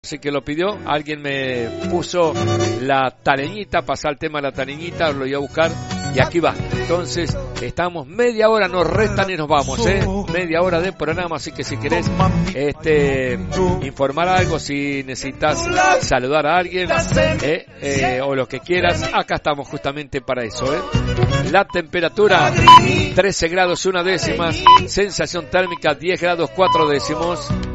Así que lo pidió, alguien me puso la tareñita, pasá el tema de la tareñita, lo voy a buscar y aquí va. Entonces, estamos media hora, nos restan y nos vamos, media hora de programa, así que si querés informar algo, si necesitas saludar a alguien o lo que quieras, acá estamos justamente para eso. La temperatura 13 grados 1 décimas, sensación térmica 10 grados 4 décimos.